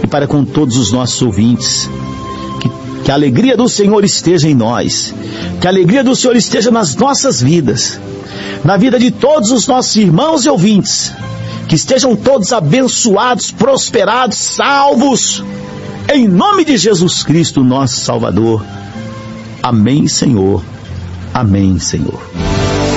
para com todos os nossos ouvintes. Que a alegria do Senhor esteja em nós, que a alegria do Senhor esteja nas nossas vidas, na vida de todos os nossos irmãos e ouvintes, que estejam todos abençoados, prosperados, salvos, em nome de Jesus Cristo, nosso Salvador. Amém, Senhor. Amém, Senhor.